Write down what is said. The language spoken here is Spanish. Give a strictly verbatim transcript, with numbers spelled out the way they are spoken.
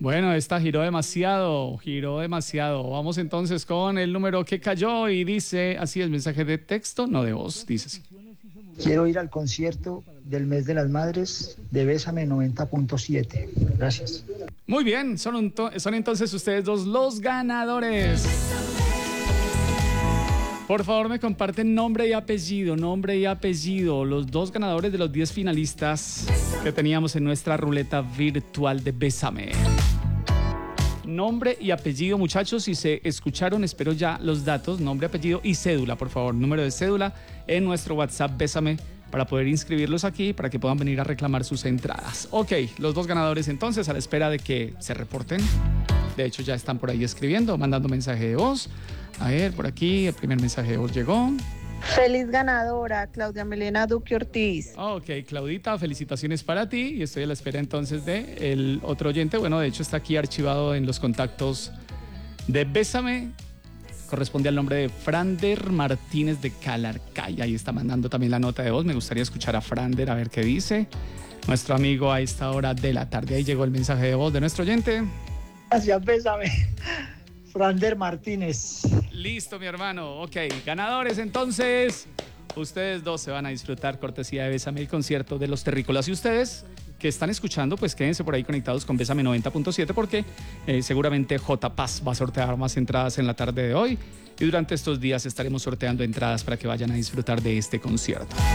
Bueno, esta giró demasiado, giró demasiado. Vamos entonces con el número que cayó y dice, así es, mensaje de texto, no de voz, dice así. Quiero ir al concierto del mes de las madres de Bésame noventa punto siete. Gracias. Muy bien, son, un to- son entonces ustedes dos los ganadores. Por favor, me comparten nombre y apellido, nombre y apellido, los dos ganadores de los diez finalistas que teníamos en nuestra ruleta virtual de Bésame. Nombre y apellido, muchachos, si se escucharon, espero ya los datos, nombre, apellido y cédula, por favor, número de cédula en nuestro WhatsApp Bésame para poder inscribirlos aquí, para que puedan venir a reclamar sus entradas. Ok, los dos ganadores entonces, a la espera de que se reporten. De hecho, ya están por ahí escribiendo, mandando mensaje de voz. A ver, por aquí, el primer mensaje de voz llegó. Feliz ganadora, Claudia Milena Duque Ortiz. Ok, Claudita, felicitaciones para ti y estoy a la espera entonces de el otro oyente. Bueno, de hecho está aquí archivado en los contactos de Bésame. Corresponde al nombre de Frander Martínez de Calarcay. Ahí está mandando también la nota de voz. Me gustaría escuchar a Frander a ver qué dice. Nuestro amigo a esta hora de la tarde. Ahí llegó el mensaje de voz de nuestro oyente. Gracias, Bésame. Frander Martínez. Listo, mi hermano. Ok, ganadores entonces. Ustedes dos se van a disfrutar, cortesía de Bésame, el concierto de los terrícolas. Y ustedes que están escuchando, pues quédense por ahí conectados con Bésame noventa punto siete porque eh, seguramente J Paz va a sortear más entradas en la tarde de hoy. Y durante estos días estaremos sorteando entradas para que vayan a disfrutar de este concierto.